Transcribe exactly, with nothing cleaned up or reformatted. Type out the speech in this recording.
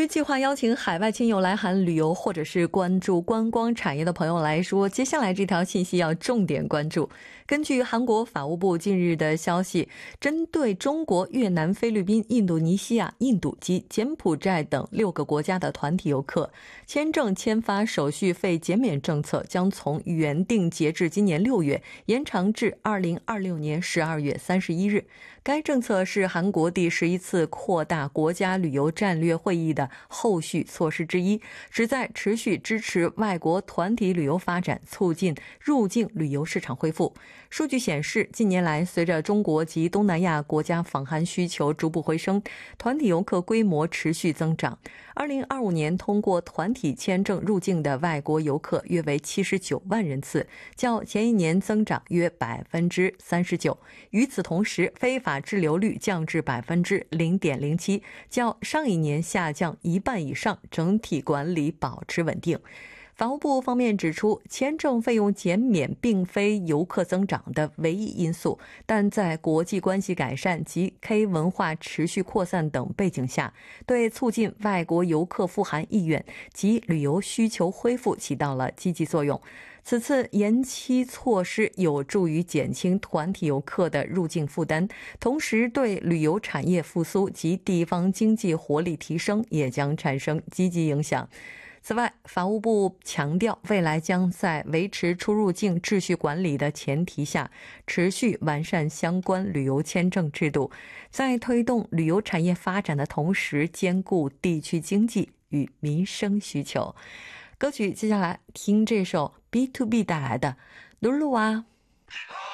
于计划邀请海外亲友来韩旅游或者是关注观光产业的朋友来说，接下来这条信息要重点关注。根据韩国法务部近日的消息，针对中国、越南、菲律宾、印度尼西亚、印度及柬埔寨等六个国家的团体游客，签证签发手续费减免政策将从原定截至今年六月延长至二零二六年十二月三十一日。该政策是韩国第十一次扩大国家旅游战略会议的后续措施之一，旨在持续支持外国团体旅游发展，促进入境旅游市场恢复。数据显示，近年来随着中国及东南亚国家访韩需求逐步回升，团体游客规模持续增长。二零二五年通过团体签证入境的外国游客约为七十九万人次，较前一年增长约百分之三十九。与此同时，非法滞留率降至百分之零点零七，较上一年下降一半以上，整体管理保持稳定。法务部方面指出，签证费用减免并非游客增长的唯一因素，但在国际关系改善及 K 文化持续扩散等背景下，对促进外国游客赴韩意愿及旅游需求恢复起到了积极作用。此次延期措施有助于减轻团体游客的入境负担，同时对旅游产业复苏及地方经济活力提升也将产生积极影响。此外，法务部强调，未来将在维持出入境秩序管理的前提下，持续完善相关旅游签证制度，在推动旅游产业发展的同时，兼顾地区经济与民生需求。歌曲接下来听这首 B to B 带来的《鲁鲁啊》。